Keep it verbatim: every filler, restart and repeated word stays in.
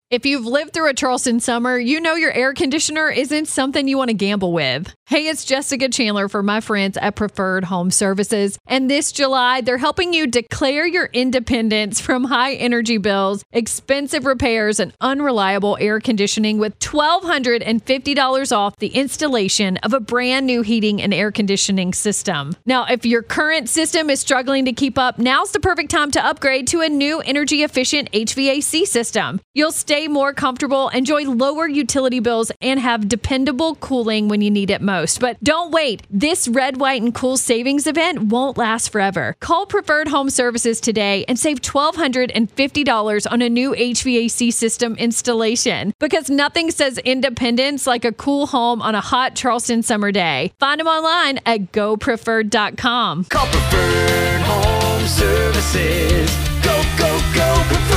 If you've lived through a Charleston summer, you know your air conditioner isn't something you want to gamble with. Hey, it's Jessica Chandler for my friends at Preferred Home Services. And this July, they're helping you declare your independence from high energy bills, expensive repairs, and unreliable air conditioning with one thousand two hundred fifty dollars off the installation of a brand new heating and air conditioning system. Now, if your current system is struggling to keep up, now's the perfect time to upgrade to a new energy efficient H V A C system. You'll stay more comfortable, enjoy lower utility bills, and have dependable cooling when you need it most. But don't wait. This Red, White, and Cool savings event won't last forever. Call Preferred Home Services today and save one thousand two hundred fifty dollars on a new H V A C system installation. Because nothing says independence like a cool home on a hot Charleston summer day. Find them online at go preferred dot com. Call Preferred Home Services. Go, go, go, Preferred.